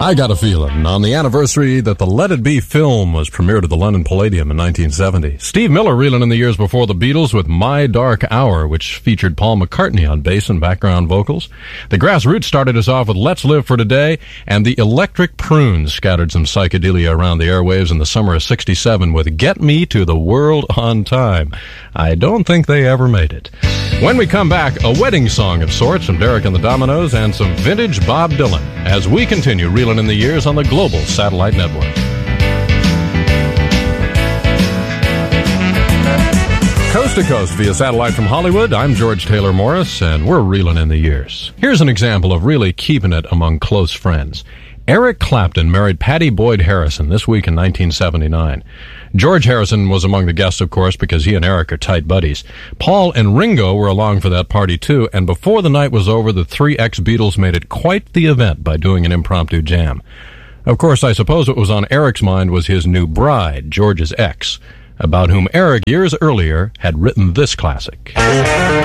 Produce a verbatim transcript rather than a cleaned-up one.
I Got a Feeling, on the anniversary that the Let It Be film was premiered at the London Palladium in nineteen seventy. Steve Miller reeling in the years before the Beatles with My Dark Hour, which featured Paul McCartney on bass and background vocals. The Grassroots started us off with Let's Live for Today, and the Electric Prunes scattered some psychedelia around the airwaves in the summer of sixty-seven with Get Me to the World on Time. I don't think they ever made it. When we come back, a wedding song of sorts from Derek and the Dominoes and some vintage Bob Dylan as we continue reeling in the years on the Global Satellite Network. Coast to coast via satellite from Hollywood, I'm George Taylor Morris, and we're reeling in the years. Here's an example of really keeping it among close friends. Eric Clapton married Patty Boyd Harrison this week in nineteen seventy-nine. George Harrison was among the guests, of course, because he and Eric are tight buddies. Paul and Ringo were along for that party, too, and before the night was over, the three ex-Beatles made it quite the event by doing an impromptu jam. Of course, I suppose what was on Eric's mind was his new bride, George's ex, about whom Eric, years earlier, had written this classic.